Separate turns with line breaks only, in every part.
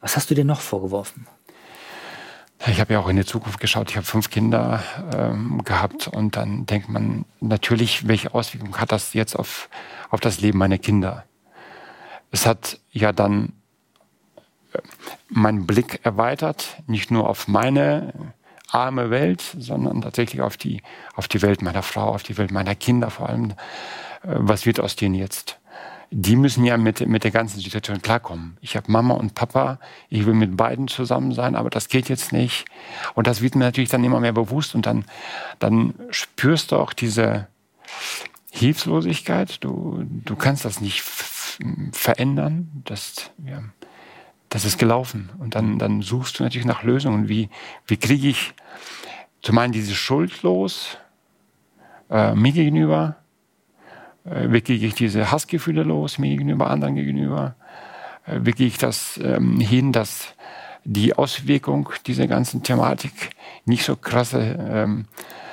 Was hast du dir noch vorgeworfen?
Ich habe ja auch in die Zukunft geschaut. Ich habe 5 Kinder gehabt und dann denkt man natürlich, welche Auswirkungen hat das jetzt auf das Leben meiner Kinder? Es hat ja dann meinen Blick erweitert, nicht nur auf meine arme Welt, sondern tatsächlich auf die Welt meiner Frau, auf die Welt meiner Kinder vor allem. Was wird aus denen jetzt? Die müssen ja mit der ganzen Situation klarkommen. Ich habe Mama und Papa, ich will mit beiden zusammen sein, aber das geht jetzt nicht. Und das wird mir natürlich dann immer mehr bewusst und dann spürst du auch diese Hilflosigkeit. Du kannst das nicht verändern. Das ist gelaufen. Und dann suchst du natürlich nach Lösungen. Wie kriege ich zum einen diese Schuld los mir gegenüber? Wie kriege ich diese Hassgefühle los mir gegenüber, anderen gegenüber? Wie kriege ich das hin, dass die Auswirkung dieser ganzen Thematik nicht so krasse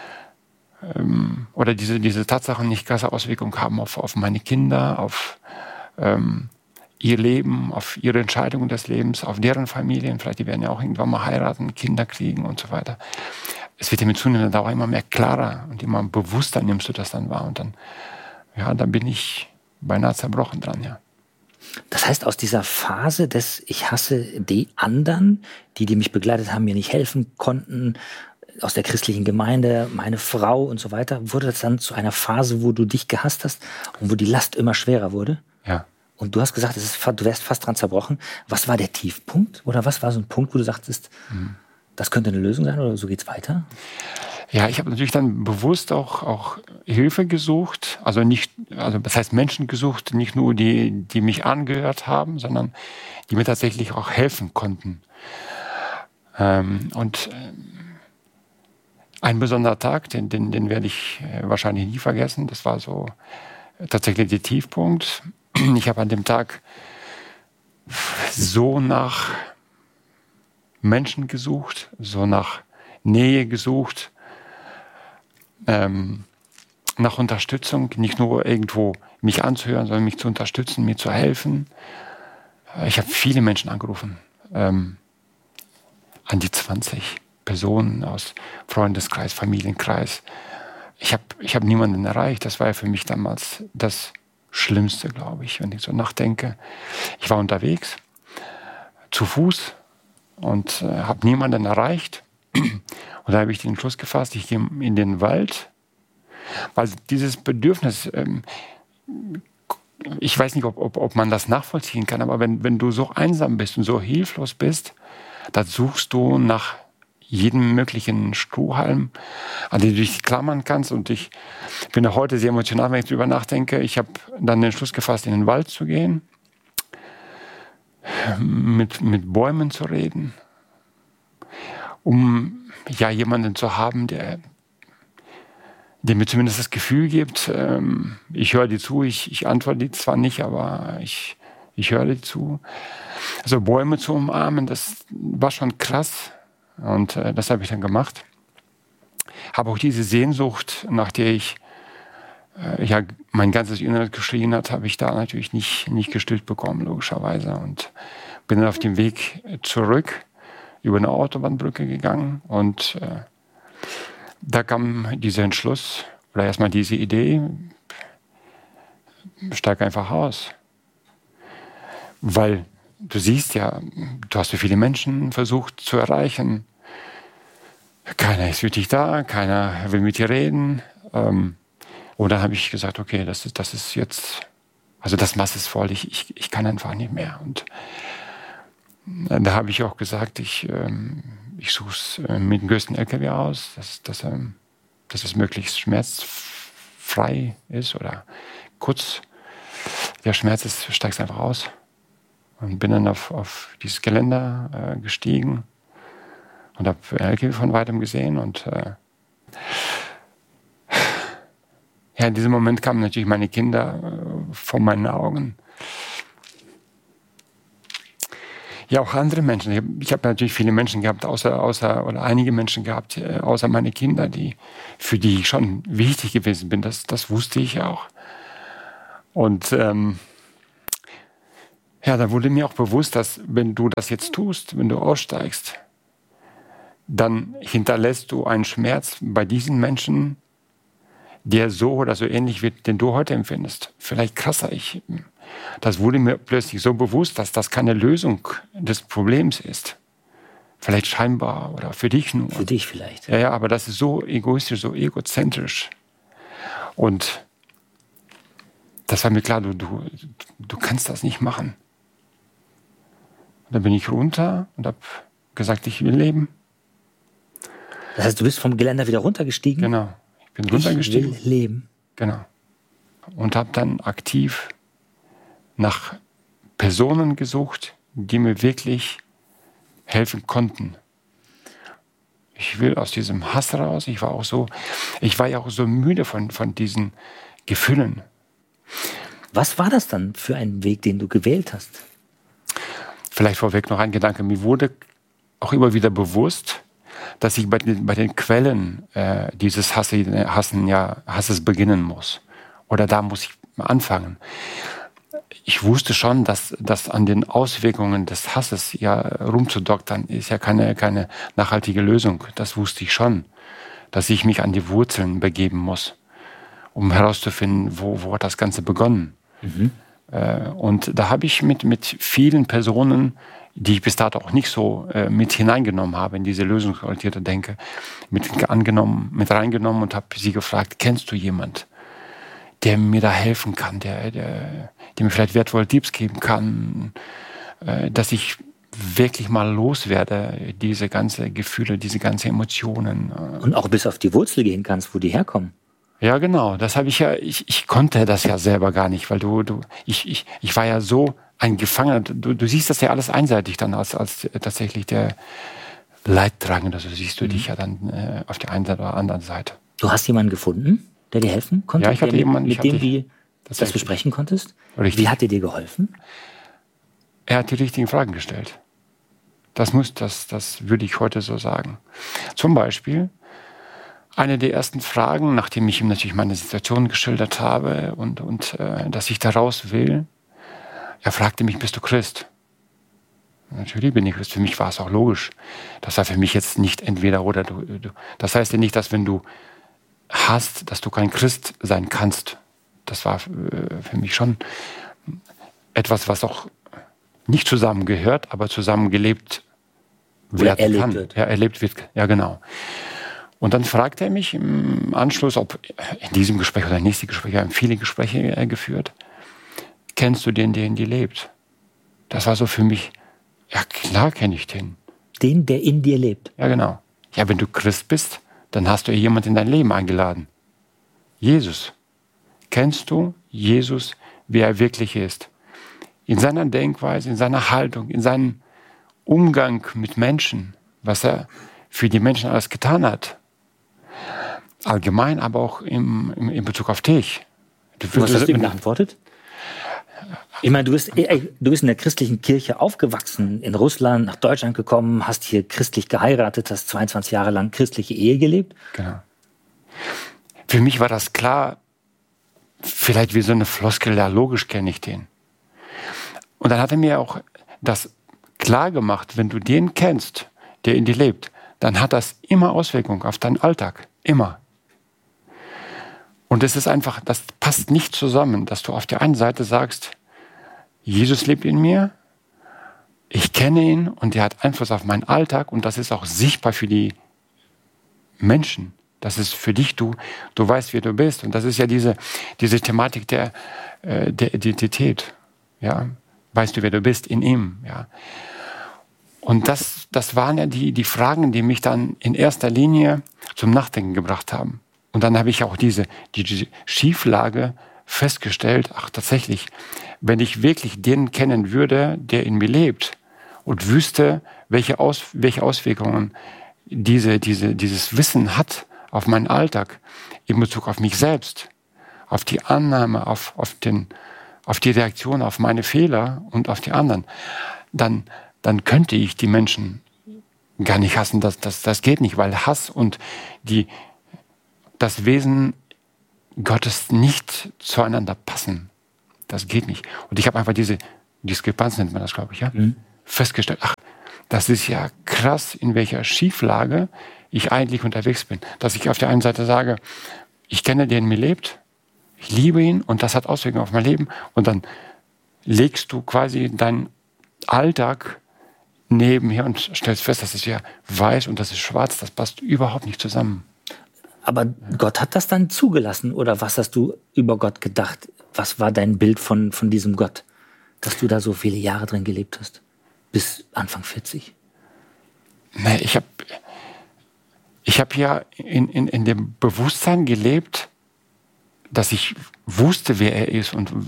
oder diese Tatsachen nicht krasse Auswirkungen haben auf meine Kinder, auf ihr Leben, auf ihre Entscheidungen des Lebens, auf deren Familien. Vielleicht die werden ja auch irgendwann mal heiraten, Kinder kriegen und so weiter. Es wird ja mit zunehmender Dauer immer mehr klarer und immer bewusster nimmst du das dann wahr. Und dann bin ich beinahe zerbrochen dran, ja.
Das heißt, aus dieser Phase des Ich hasse die anderen, die mich begleitet haben, mir nicht helfen konnten, aus der christlichen Gemeinde, meine Frau und so weiter, wurde das dann zu einer Phase, wo du dich gehasst hast und wo die Last immer schwerer wurde?
Ja.
Und du hast gesagt, du wärst fast dran zerbrochen. Was war der Tiefpunkt? Oder was war so ein Punkt, wo du sagtest, das könnte eine Lösung sein oder so geht's weiter?
Ja, ich habe natürlich dann bewusst auch Hilfe gesucht. Also das heißt Menschen gesucht, nicht nur die mich angehört haben, sondern die mir tatsächlich auch helfen konnten. Und ein besonderer Tag, den werde ich wahrscheinlich nie vergessen. Das war so tatsächlich der Tiefpunkt. Ich habe an dem Tag so nach Menschen gesucht, so nach Nähe gesucht, nach Unterstützung, nicht nur irgendwo mich anzuhören, sondern mich zu unterstützen, mir zu helfen. Ich habe viele Menschen angerufen, an die 20 Personen aus Freundeskreis, Familienkreis. Ich hab niemanden erreicht. Das war ja für mich damals das Schlimmste, glaube ich, wenn ich so nachdenke. Ich war unterwegs, zu Fuß und habe niemanden erreicht. Und da habe ich den Entschluss gefasst, ich gehe in den Wald, weil dieses Bedürfnis, ich weiß nicht, ob man das nachvollziehen kann, aber wenn du so einsam bist und so hilflos bist, dann suchst du nach jedem möglichen Strohhalm, an den du dich klammern kannst. Und ich bin auch heute sehr emotional, wenn ich darüber nachdenke. Ich habe dann den Entschluss gefasst, in den Wald zu gehen, mit Bäumen zu reden, um jemanden zu haben, der mir zumindest das Gefühl gibt, ich höre dir zu, ich antworte dir zwar nicht, aber ich höre dir zu. Also Bäume zu umarmen, das war schon krass und das habe ich dann gemacht. Habe auch diese Sehnsucht, nach der ich mein ganzes Inneres geschrien hat, habe ich da natürlich nicht gestillt bekommen, logischerweise. Und bin dann auf dem Weg zurück über eine Autobahnbrücke gegangen und da kam dieser Entschluss oder erstmal diese Idee, steig einfach aus. Weil du siehst ja, du hast so viele Menschen versucht zu erreichen. Keiner ist für dich da, keiner will mit dir reden. Und dann habe ich gesagt, okay, das ist jetzt, also das Maß ist voll, ich kann einfach nicht mehr. Und da habe ich auch gesagt, ich suche es mit dem größten LKW aus, dass es möglichst schmerzfrei ist oder kurz. Der Schmerz ist, steigst einfach aus. Und bin dann auf dieses Geländer gestiegen und habe LKW von weitem gesehen. Und in diesem Moment kamen natürlich meine Kinder vor meinen Augen. Ja, auch andere Menschen. Ich habe natürlich viele Menschen gehabt, oder einige Menschen gehabt, außer meine Kinder, für die ich schon wichtig gewesen bin. Das wusste ich auch. Und Ja, da wurde mir auch bewusst, dass wenn du das jetzt tust, wenn du aussteigst, dann hinterlässt du einen Schmerz bei diesen Menschen, der so oder so ähnlich wird, den du heute empfindest. Vielleicht krasser. Das wurde mir plötzlich so bewusst, dass das keine Lösung des Problems ist. Vielleicht scheinbar oder für dich nur.
Für dich vielleicht.
Ja, aber das ist so egoistisch, so egozentrisch. Und das war mir klar, du kannst das nicht machen. Und dann bin ich runter und habe gesagt, ich will leben.
Das heißt, du bist vom Geländer wieder runtergestiegen?
Genau. Ich bin runtergestiegen.
Ich will leben.
Genau. Und habe dann aktiv nach Personen gesucht, die mir wirklich helfen konnten. Ich will aus diesem Hass raus. Ich war ja auch so müde von diesen Gefühlen.
Was war das dann für ein Weg, den du gewählt hast?
Vielleicht vorweg noch ein Gedanke. Mir wurde auch immer wieder bewusst, dass ich bei den Quellen dieses Hasses beginnen muss. Oder da muss ich anfangen. Ich wusste schon, dass an den Auswirkungen des Hasses ja rumzudoktern ist ja keine nachhaltige Lösung. Das wusste ich schon, dass ich mich an die Wurzeln begeben muss, um herauszufinden, wo hat das Ganze begonnen. Mhm. Und da habe ich mit vielen Personen, die ich bis dato auch nicht so mit hineingenommen habe in diese lösungsorientierte Denke, mit reingenommen und habe sie gefragt, kennst du jemand, der mir da helfen kann, der mir vielleicht wertvolle Tipps geben kann, dass ich wirklich mal loswerde, diese ganzen Gefühle, diese ganzen Emotionen.
Und auch bis auf die Wurzel gehen kannst, wo die herkommen.
Ja, genau. Das habe ich konnte das ja selber gar nicht, weil ich war ja so ein Gefangener. Du siehst das ja alles einseitig dann als tatsächlich der Leidtragende. Also siehst du dich ja dann auf der einen oder anderen Seite.
Du hast jemanden gefunden, der dir helfen konnte?
Ja, ich hatte jemanden,
mit dem du das besprechen konntest?
Richtig.
Wie hat er dir geholfen?
Er hat die richtigen Fragen gestellt. Das würde ich heute so sagen. Zum Beispiel eine der ersten Fragen, nachdem ich ihm natürlich meine Situation geschildert habe und dass ich da raus will, er fragte mich, bist du Christ? Natürlich bin ich Christ. Für mich war es auch logisch. Das war für mich jetzt nicht entweder oder. Das heißt ja nicht, dass wenn du hast, dass du kein Christ sein kannst. Das war für mich schon etwas, was auch nicht zusammengehört, aber zusammengelebt werden kann. Ja, erlebt wird. Ja, genau. Und dann fragte er mich im Anschluss, ob in diesem Gespräch oder im nächsten Gespräch, wir haben viele Gespräche geführt, kennst du den, der in dir lebt? Das war so für mich, ja klar kenne ich den.
Den, der in dir lebt?
Ja, genau. Ja, wenn du Christ bist, dann hast du jemanden in dein Leben eingeladen. Jesus. Kennst du Jesus, wie er wirklich ist? In seiner Denkweise, in seiner Haltung, in seinem Umgang mit Menschen, was er für die Menschen alles getan hat. Allgemein, aber auch in Bezug auf dich.
Was hast du ihm geantwortet? Ich meine, du bist in der christlichen Kirche aufgewachsen, in Russland, nach Deutschland gekommen, hast hier christlich geheiratet, hast 22 Jahre lang christliche Ehe gelebt.
Genau. Für mich war das klar, vielleicht wie so eine Floskel, ja, logisch kenne ich den. Und dann hat er mir auch das klar gemacht, wenn du den kennst, der in dir lebt, dann hat das immer Auswirkungen auf deinen Alltag. Immer. Und es ist einfach, das passt nicht zusammen, dass du auf der einen Seite sagst, Jesus lebt in mir, ich kenne ihn und er hat Einfluss auf meinen Alltag und das ist auch sichtbar für die Menschen. Das ist für dich, du weißt, wer du bist. Und das ist ja diese Thematik der Identität. Ja? Weißt du, wer du bist in ihm. Ja? Und das waren ja die Fragen, die mich dann in erster Linie zum Nachdenken gebracht haben. Und dann habe ich auch diese Schieflage festgestellt, ach tatsächlich, wenn ich wirklich den kennen würde, der in mir lebt und wüsste, welche Auswirkungen dieses Wissen hat auf meinen Alltag in Bezug auf mich selbst, auf die Annahme, auf die Reaktion auf meine Fehler und auf die anderen, dann könnte ich die Menschen gar nicht hassen. Das geht nicht, weil Hass und das Wesen Gottes nicht zueinander passen. Das geht nicht. Und ich habe einfach diese Diskrepanz nennt man das, glaube ich, ja, festgestellt, ach, das ist ja krass, in welcher Schieflage ich eigentlich unterwegs bin. Dass ich auf der einen Seite sage, ich kenne den, mir lebt, ich liebe ihn und das hat Auswirkungen auf mein Leben. Und dann legst du quasi deinen Alltag nebenher und stellst fest, das ist ja weiß und das ist schwarz, das passt überhaupt nicht zusammen.
Aber Gott hat das dann zugelassen, oder was hast du über Gott gedacht? Was war dein Bild von diesem Gott, dass du da so viele Jahre drin gelebt hast? Bis Anfang 40?
Nee, ich hab ja in dem Bewusstsein gelebt, dass ich wusste, wer er ist und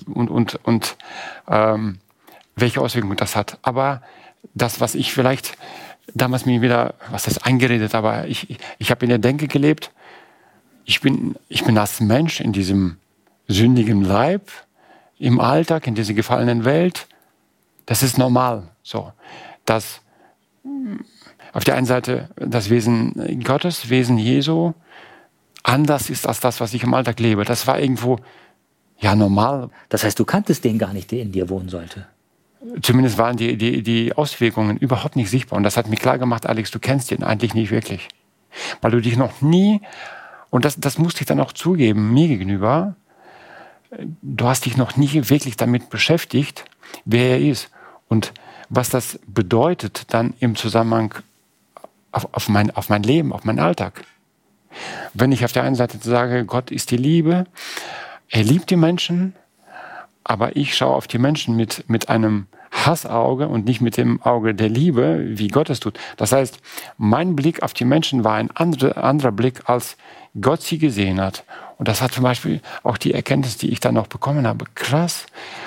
welche Auswirkungen das hat. Aber das, was ich vielleicht damals mir wieder, was das eingeredet, aber ich habe in der Denke gelebt, ich bin als Mensch in diesem sündigen Leib, im Alltag, in dieser gefallenen Welt, das ist normal. So, dass auf der einen Seite das Wesen Gottes, Wesen Jesu, anders ist als das, was ich im Alltag lebe. Das war irgendwo, ja, normal.
Das heißt, du kanntest den gar nicht, der in dir wohnen sollte?
Zumindest waren die Auswirkungen überhaupt nicht sichtbar. Und das hat mir klar gemacht, Alex, du kennst ihn eigentlich nicht wirklich. Weil du dich noch nie, und das musste ich dann auch zugeben, mir gegenüber, du hast dich noch nie wirklich damit beschäftigt, wer er ist. Und was das bedeutet dann im Zusammenhang auf mein Leben, auf meinen Alltag. Wenn ich auf der einen Seite sage, Gott ist die Liebe, er liebt die Menschen, aber ich schaue auf die Menschen mit einem Hassauge und nicht mit dem Auge der Liebe, wie Gott es tut. Das heißt, mein Blick auf die Menschen war ein anderer Blick, als Gott sie gesehen hat. Und das hat zum Beispiel auch die Erkenntnis, die ich dann noch bekommen habe. Krass.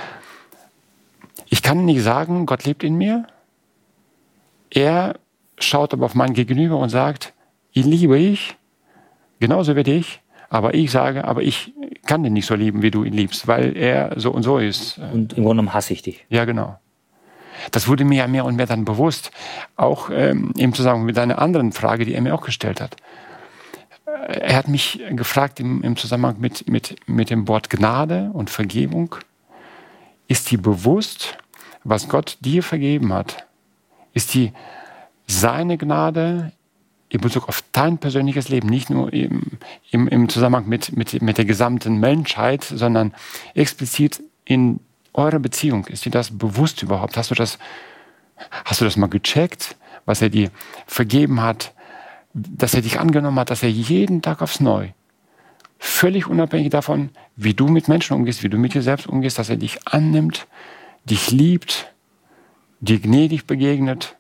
Ich kann nicht sagen, Gott lebt in mir. Er schaut aber auf mein Gegenüber und sagt, ihn liebe ich, genauso wie dich. Aber ich sage, aber ich kann den nicht so lieben, wie du ihn liebst, weil er so und so ist.
Und im Grunde genommen hasse ich dich.
Ja, genau. Das wurde mir ja mehr und mehr dann bewusst. Auch im Zusammenhang mit einer anderen Frage, die er mir auch gestellt hat. Er hat mich gefragt im Zusammenhang mit dem Wort Gnade und Vergebung. Ist dir bewusst, was Gott dir vergeben hat? Ist die seine Gnade in Bezug auf dein persönliches Leben, nicht nur im Zusammenhang mit der gesamten Menschheit, sondern explizit in eurer Beziehung? Ist dir das bewusst überhaupt? Hast du das mal gecheckt, was er dir vergeben hat, dass er dich angenommen hat, dass er jeden Tag aufs Neue, völlig unabhängig davon, wie du mit Menschen umgehst, wie du mit dir selbst umgehst, dass er dich annimmt, dich liebt, dir gnädig begegnet?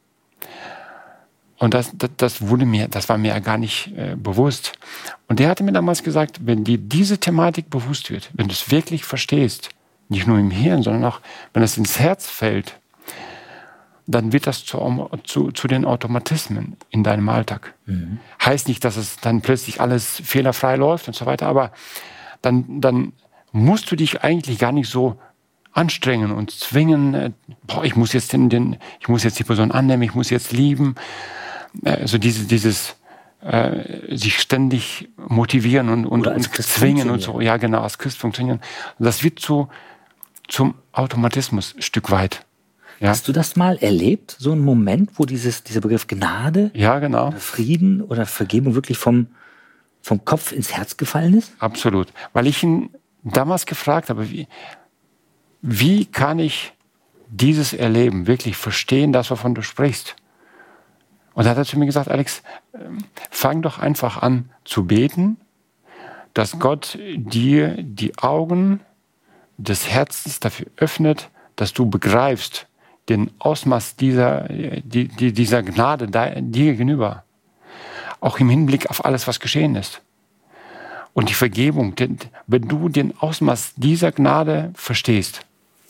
Und das war mir ja gar nicht bewusst. Und der hatte mir damals gesagt, wenn dir diese Thematik bewusst wird, wenn du es wirklich verstehst, nicht nur im Hirn, sondern auch, wenn es ins Herz fällt, dann wird das zu den Automatismen in deinem Alltag. Mhm. Heißt nicht, dass es dann plötzlich alles fehlerfrei läuft und so weiter, aber dann musst du dich eigentlich gar nicht so anstrengen und zwingen, ich muss jetzt die Person annehmen, ich muss jetzt lieben. Also dieses sich ständig motivieren und zwingen und so, ja genau, als Christ funktionieren. Und das wird zum Automatismus ein Stück weit. Ja.
Hast du das mal erlebt, so einen Moment, wo dieser Begriff Gnade,
ja, genau,
oder Frieden oder Vergebung wirklich vom Kopf ins Herz gefallen ist?
Absolut. Weil ich ihn damals gefragt habe, wie kann ich dieses Erleben wirklich verstehen, das, wovon du sprichst? Und da hat er zu mir gesagt, Alex, fang doch einfach an zu beten, dass Gott dir die Augen des Herzens dafür öffnet, dass du begreifst den Ausmaß dieser Gnade dir gegenüber. Auch im Hinblick auf alles, was geschehen ist. Und die Vergebung, wenn du den Ausmaß dieser Gnade verstehst.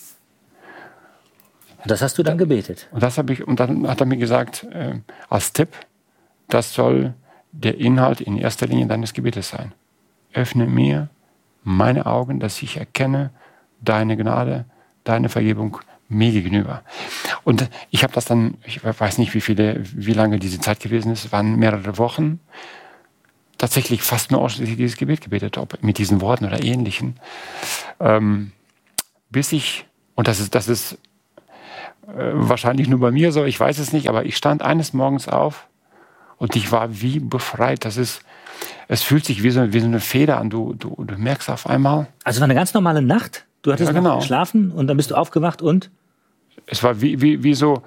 Das hast du dann gebetet.
Und dann hat er mir gesagt, als Tipp, das soll der Inhalt in erster Linie deines Gebetes sein. Öffne mir meine Augen, dass ich erkenne deine Gnade, deine Vergebung mir gegenüber. Und ich habe das dann, ich weiß nicht, wie lange diese Zeit gewesen ist, es waren mehrere Wochen, tatsächlich fast nur ausschließlich dieses Gebet gebetet, ob mit diesen Worten oder ähnlichen, bis ich, und das ist wahrscheinlich nur bei mir so, ich weiß es nicht, aber ich stand eines Morgens auf und ich war wie befreit. Es fühlt sich wie so eine Feder an. Du merkst auf einmal.
Also es war eine ganz normale Nacht. Du hattest noch geschlafen und dann bist du aufgewacht und?
Es war wie so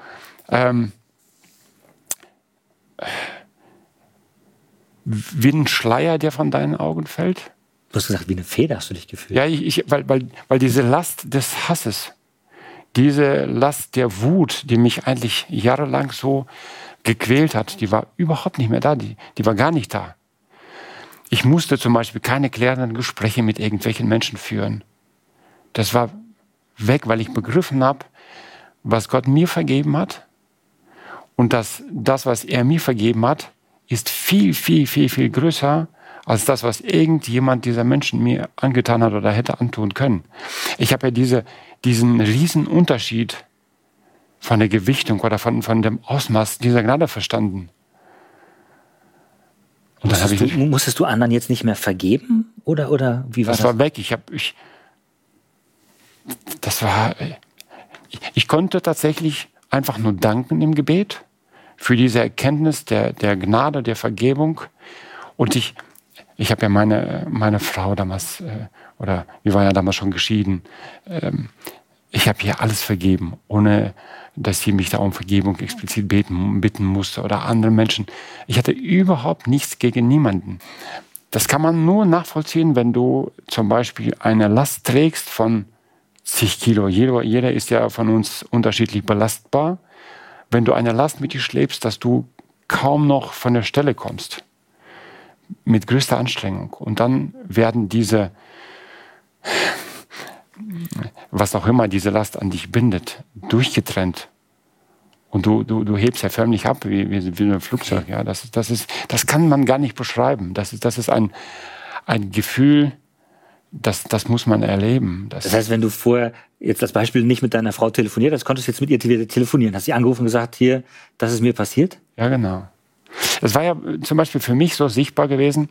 wie ein Schleier, der von deinen Augen fällt.
Du hast gesagt, wie eine Feder hast du dich gefühlt.
Ja, weil diese Last des Hasses, diese Last der Wut, die mich eigentlich jahrelang so gequält hat, die war überhaupt nicht mehr da. Die war gar nicht da. Ich musste zum Beispiel keine klärenden Gespräche mit irgendwelchen Menschen führen. Das war weg, weil ich begriffen habe, was Gott mir vergeben hat. Und das, was er mir vergeben hat, ist viel, viel, viel, viel größer als das, was irgendjemand dieser Menschen mir angetan hat oder hätte antun können. Ich habe ja diesen riesen Unterschied von der Gewichtung oder von dem Ausmaß dieser Gnade verstanden. Und dann
musstest du anderen jetzt nicht mehr vergeben? Oder wie war das?
Das war weg. Ich konnte tatsächlich einfach nur danken im Gebet für diese Erkenntnis der Gnade, der Vergebung. Und ich habe ja meine Frau damals, oder wir waren ja damals schon geschieden, ich habe ihr alles vergeben, ohne dass sie mich da um Vergebung explizit bitten musste oder andere Menschen. Ich hatte überhaupt nichts gegen niemanden. Das kann man nur nachvollziehen, wenn du zum Beispiel eine Last trägst von zig Kilo. Jeder ist ja von uns unterschiedlich belastbar. Wenn du eine Last mit dir schleppst, dass du kaum noch von der Stelle kommst. Mit größter Anstrengung. Und dann werden diese, was auch immer diese Last an dich bindet, durchgetrennt. Und du hebst ja förmlich ab, wie ein Flugzeug. Ja, das kann man gar nicht beschreiben. Das ist ein Gefühl, das muss man erleben.
Das heißt, wenn du vorher jetzt das Beispiel nicht mit deiner Frau telefoniert hast, konntest du jetzt mit ihr telefonieren. Hast sie angerufen und gesagt, hier, das ist mir passiert?
Ja, genau. Das war ja zum Beispiel für mich so sichtbar gewesen.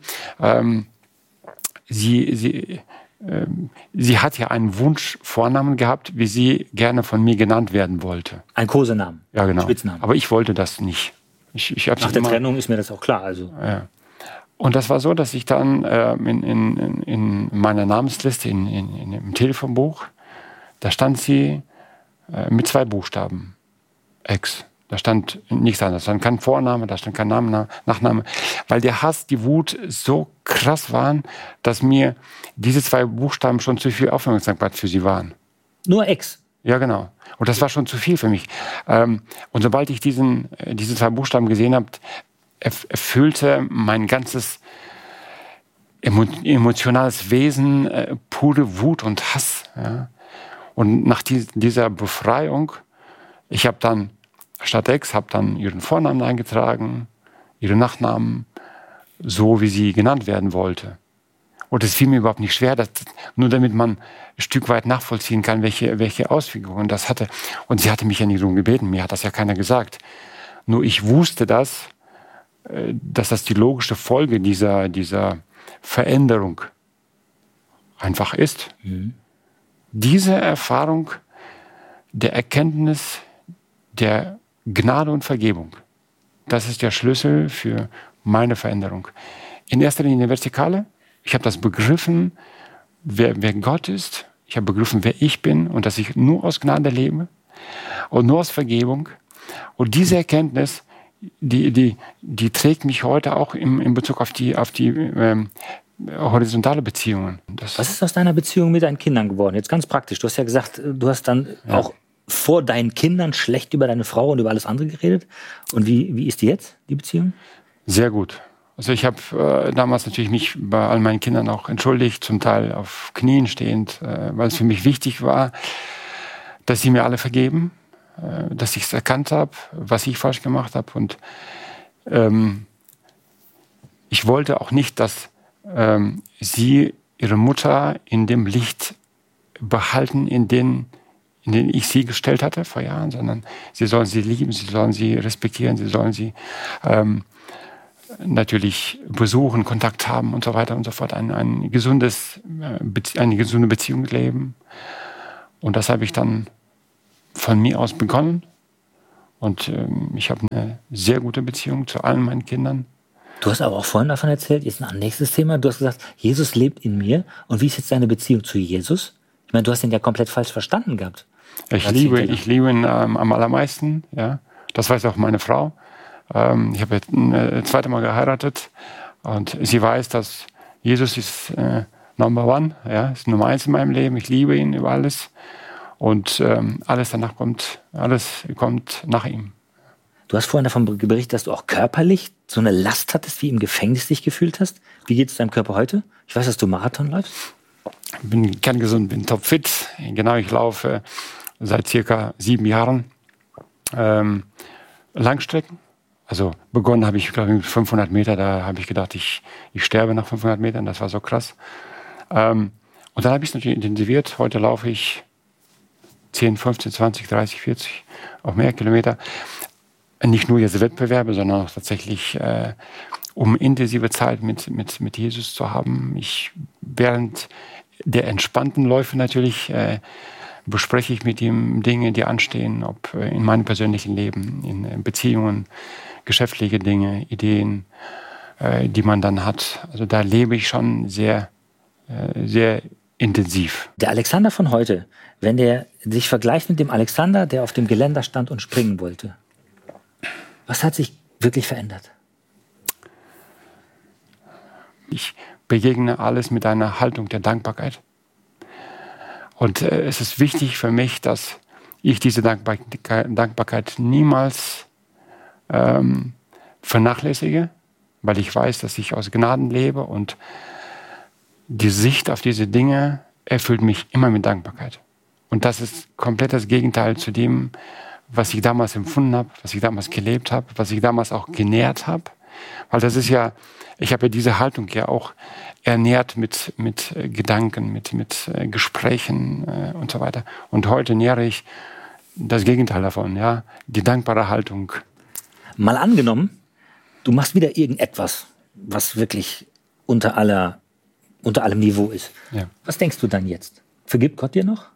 Sie hat ja einen Wunschvornamen gehabt, wie sie gerne von mir genannt werden wollte.
Ein Kosenamen?
Ja, genau.
Spitznamen?
Aber ich wollte das nicht.
Nach der Trennung ist mir das auch klar. Also.
Ja. Und das war so, dass ich dann in meiner Namensliste, im Telefonbuch, da stand sie mit 2 Buchstaben. Ex. Da stand nichts anderes. Da stand kein Vorname, da stand kein Name, Nachname. Weil der Hass, die Wut so krass waren, dass mir diese 2 Buchstaben schon zu viel Aufmerksamkeit für sie waren.
Nur Ex?
Ja, genau. Und das war schon zu viel für mich. Und sobald ich diese 2 Buchstaben gesehen habe, erfüllte mein ganzes emotionales Wesen pure Wut und Hass. Ja. Und nach dieser Befreiung, ich habe dann statt Ex, habe dann ihren Vornamen eingetragen, ihren Nachnamen, so wie sie genannt werden wollte. Und es fiel mir überhaupt nicht schwer, nur damit man ein Stück weit nachvollziehen kann, welche Auswirkungen das hatte. Und sie hatte mich ja nicht darum gebeten, mir hat das ja keiner gesagt. Nur ich wusste dass das die logische Folge dieser Veränderung einfach ist. Mhm. Diese Erfahrung der Erkenntnis der Gnade und Vergebung, das ist der Schlüssel für meine Veränderung. In erster Linie vertikale. Ich habe das begriffen, wer Gott ist. Ich habe begriffen, wer ich bin und dass ich nur aus Gnade lebe und nur aus Vergebung. Und diese Erkenntnis, die trägt mich heute auch in Bezug auf die horizontale Beziehungen.
Was ist aus deiner Beziehung mit deinen Kindern geworden? Jetzt ganz praktisch. Du hast ja gesagt, du hast dann auch vor deinen Kindern schlecht über deine Frau und über alles andere geredet. Und wie ist die jetzt, die Beziehung?
Sehr gut. Also ich habe damals natürlich mich bei all meinen Kindern auch entschuldigt, zum Teil auf Knien stehend, weil es für mich wichtig war, dass sie mir alle vergeben, dass ich es erkannt habe, was ich falsch gemacht habe. Und ich wollte auch nicht, dass sie ihre Mutter in dem Licht behalten, in den ich sie gestellt hatte vor Jahren, sondern sie sollen sie lieben, sie sollen sie respektieren, sie sollen sie natürlich besuchen, Kontakt haben und so weiter und so fort, eine gesunde Beziehung leben. Und das habe ich dann von mir aus begonnen. Und ich habe eine sehr gute Beziehung zu allen meinen Kindern.
Du hast aber auch vorhin davon erzählt, jetzt ein nächstes Thema. Du hast gesagt, Jesus lebt in mir. Und wie ist jetzt deine Beziehung zu Jesus? Ich meine, du hast ihn ja komplett falsch verstanden gehabt.
Ich liebe ihn am allermeisten. Ja. Das weiß auch meine Frau. Ich habe jetzt ein zweites Mal geheiratet. Und sie weiß, dass Jesus ist Number One. Ja, ist Nummer 1 in meinem Leben. Ich liebe ihn über alles. Und alles danach kommt nach ihm.
Du hast vorhin davon berichtet, dass du auch körperlich so eine Last hattest, wie im Gefängnis dich gefühlt hast. Wie geht es deinem Körper heute? Ich weiß, dass du Marathon läufst.
Ich bin kerngesund, bin topfit. Genau, ich laufe seit circa 7 Jahren Langstrecken. Also begonnen habe ich, glaube ich, mit 500 Meter. Da habe ich gedacht, ich sterbe nach 500 Metern. Das war so krass. Und dann habe ich es natürlich intensiviert. Heute laufe ich 10, 15, 20, 30, 40, auch mehr Kilometer. Nicht nur jetzt Wettbewerbe, sondern auch tatsächlich, um intensive Zeit mit Jesus zu haben. Während der entspannten Läufe natürlich bespreche ich mit ihm Dinge, die anstehen, ob in meinem persönlichen Leben, in Beziehungen, geschäftliche Dinge, Ideen, die man dann hat. Also da lebe ich schon sehr, sehr intensiv.
Der Alexander von heute, wenn der sich vergleicht mit dem Alexander, der auf dem Geländer stand und springen wollte, was hat sich wirklich verändert?
Ich begegne alles mit einer Haltung der Dankbarkeit. Und es ist wichtig für mich, dass ich diese Dankbarkeit niemals vernachlässige, weil ich weiß, dass ich aus Gnaden lebe und die Sicht auf diese Dinge erfüllt mich immer mit Dankbarkeit. Und das ist komplett das Gegenteil zu dem, was ich damals empfunden habe, was ich damals gelebt habe, was ich damals auch genährt habe. Weil das ist ja, ich habe ja diese Haltung ja auch ernährt mit Gedanken, mit Gesprächen und so weiter. Und heute nähere ich das Gegenteil davon, ja, die dankbare Haltung.
Mal angenommen, du machst wieder irgendetwas, was wirklich unter allem Niveau ist. Ja. Was denkst du dann jetzt? Vergibt Gott dir noch?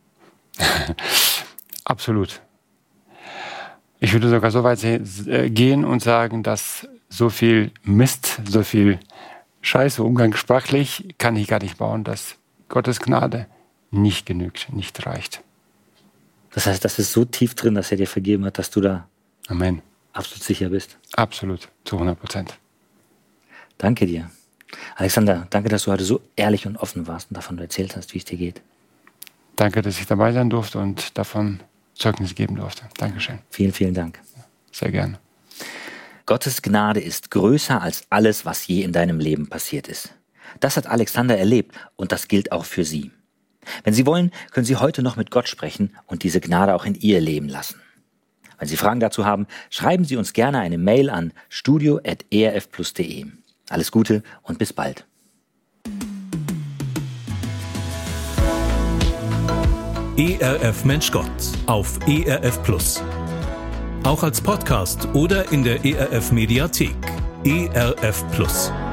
Absolut. Ich würde sogar so weit gehen und sagen, dass so viel Mist, so viel Scheiße, umgangssprachlich, kann ich gar nicht bauen, dass Gottes Gnade nicht genügt, nicht reicht.
Das heißt, das ist so tief drin, dass er dir vergeben hat, dass du da
Amen.
Absolut sicher bist.
Absolut, zu 100%.
Danke dir. Alexander, danke, dass du heute so ehrlich und offen warst und davon erzählt hast, wie es dir geht.
Danke, dass ich dabei sein durfte und davon Zeugnis geben durfte. Dankeschön.
Vielen, vielen Dank.
Sehr gerne.
Gottes Gnade ist größer als alles, was je in deinem Leben passiert ist. Das hat Alexander erlebt und das gilt auch für Sie. Wenn Sie wollen, können Sie heute noch mit Gott sprechen und diese Gnade auch in Ihr Leben lassen. Wenn Sie Fragen dazu haben, schreiben Sie uns gerne eine Mail an studio@erfplus.de. Alles Gute und bis bald.
ERF Mensch Gott auf ERF Plus. Auch als Podcast oder in der ERF Mediathek. ERF Plus.